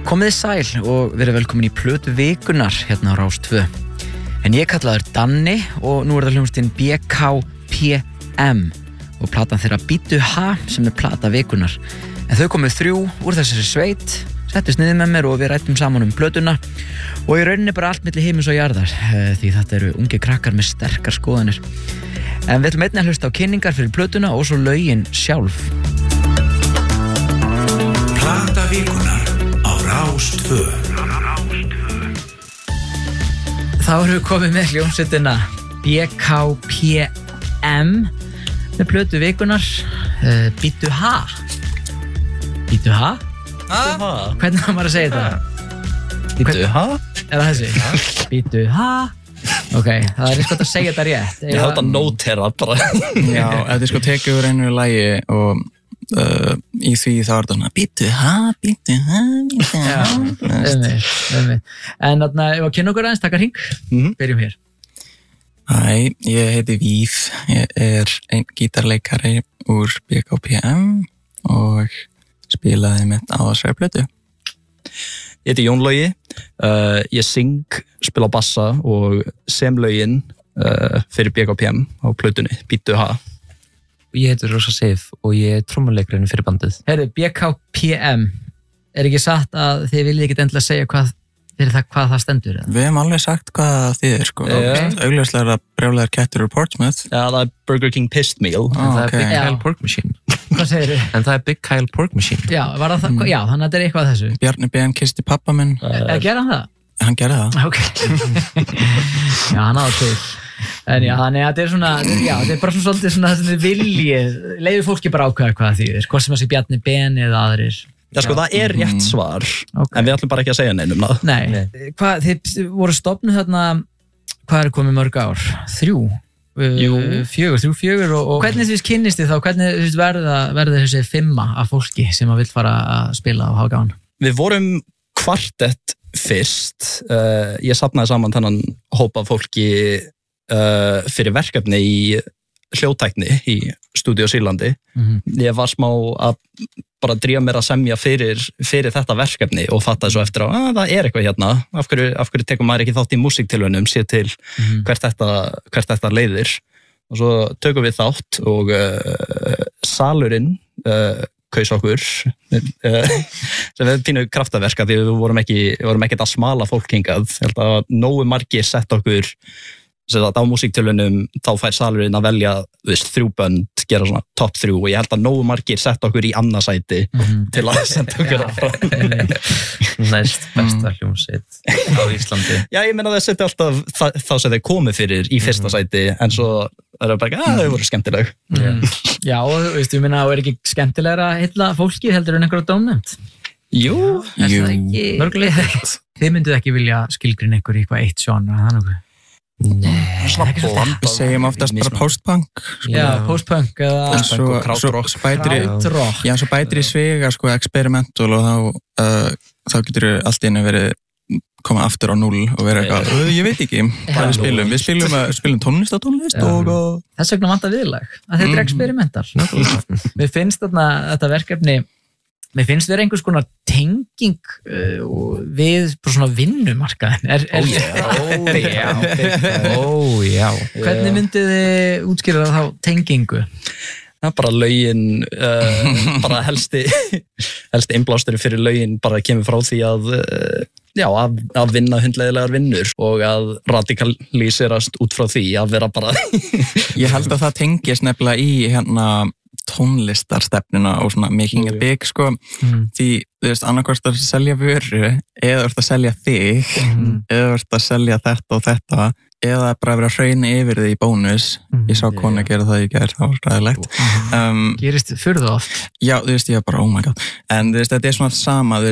Komið sæl og verið velkomin í plötu vikunar hérna á Rás 2. En ég kallaður Danni og nú það hljómsveitin BKPM og platan þeirra Bíddu ha sem plata vikunar. En þau komið 3 úr þessari sveit, settist niður með mér og við ræddum saman plötuna og í rauninni bara allt milli himins og jarðar því þetta eru ungi krakkar með sterkar skoðanir. En við ætlum einnig að hlusta á kynningar fyrir plötuna og svo lögin sjálf. Plata vikunar á Rás 2. Þá erum við komið með hljómsveitina BKPM með plötu vikunar Bíddu ha. Bíddu ha? Hvernig var maður að segja þetta? Bíddu ha? Er það þessi? Bíddu ha? Ok, það er sko að segja þetta rétt. Ég held að nótera bara. Já, þetta sko tekið úr einu lagi og í því þá er það bíddu ha. Já, einmitt. En þarna, ef að kynna okkur aðeins, taka hring. Byrjum hér. Hæ, ég heiti Víf. Ég er einn gítarleikari úr BKPM og spilaði mitt á þessari plötu. Ég heiti Jón Logi. Ég syng, spila bassa og sem lögin fyrir BKPM á plötunni Bíddu ha. Ég heiti Rósa Sif og ég er trommuleikarinn fyrir bandið. Herru, BKPM, er ekki satt að þið viljið ekkert endilega segja hvað það stendur? Eða? Við hefum alveg sagt hvað það þýðir sko. Augljóslega er það brjálæðir kettir úr Portsmouth. Já, það er Burger King Pissed Meal. En það er Big Kyle Pork Machine. Hvað segir þið? En það er Big Kyle Pork Machine. Já, var það, já, þannig að þetta er eitthvað af þessu. Bjarni Ben kisti pappa minn. Gerði hann það? Hann gerði það. Ok. Já, hann áður til. En já, þannig að þetta er svona, já, þetta er bara svolítið svona það sem þið viljið, leyfið fólki bara ákveða hvað það þýðir, hvort sem þessi Bjarni Ben eða aðrir. Já, sko, það er rétt svar, en við ætlum bara ekki að segja neinum það. Nei. Hvað, þið voru stofnuð þarna, hvað er komið mörg ár? 3? Jú. 4 og hvernig þið kynnist þið þá, hvernig þið verða þessi 5 af fólki sem að vill fara að spila á Hágáðan? Við vorum kvartett fyrst, ég safnaði saman þennan hópa fólki fyrir verkefni í hljóðtækni í Stúdíó Sýrlandi. Ég var smá að bara drífa mér að semja fyrir þetta verkefni og fattaði svo eftir að það er eitthvað hérna, af hverju tekur maður ekki þátt í músíktilraunum, sé til hvert þetta leiðir. Og svo tökum við þátt og salurinn kaus okkur sem við pínu kraftaverka því við vorum ekkert að smala fólk hingað. Ég held að nógu margir sett okkur á músíktilraunum, þá fær salurinn að velja 3 bönd, gera svona top 3 og ég held að nógu margir sett okkur í annað sæti til að senda okkur áfram. Næst besta hljómsveit á Íslandi. Já, ég meina það setti alltaf þá sem þeir komið fyrir í fyrsta sæti en svo er það bara þau voru skemmtileg. Já, og þú veist, ég meina það er ekki skemmtilegra að hylla fólki heldur en einhverja dómnefnd. Jú. Mörgulega. Þið mynduð ekki vilja skilgreina ykkur í eitthvað eitt genre, það nokkuð? Nei, við segjum oftast bara post-punk sko. Já, post-punk eða svo bætir í svega sko, experimental og þá getur allt í einu verið koma aftur á 0 og vera eitthvað ég veit ekki hvað við spilum tónlist og þess vegna vantar viðlag að þetta er experimental. Mér finnst þetta verkefni mér finnst vera einhvers konar tenging við svona vinnumarkaðin. Já. Hvernig myndið þið útskýra þá tengingu? Það er bara lögin, bara helsti innblásturinn fyrir lögin bara kemur frá því að vinna hundleiðilegar vinnur og að radikalíserast út frá því að vera bara Ég held að það tengist nefnilega í tónlistarstefnuna og svona making it big sko, því þú veist annarkvort að selja vöru eða að selja þig eða að selja þetta og þetta eða bara vera hraun yfir því í bónus. Ég sá konu að gera það í gær, það var ræðilegt. Gerist furðu oft? Já, þú veist, ég var bara oh my god, en þú veist, þetta er svona sama